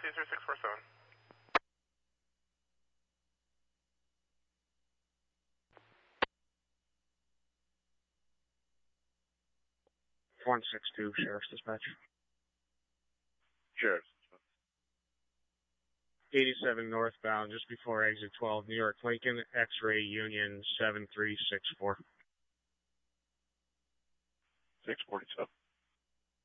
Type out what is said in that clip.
647. 162, Sheriff's Dispatch. Sheriff's. 87 northbound, just before exit 12, New York Lincoln, X-ray Union 7364. 647.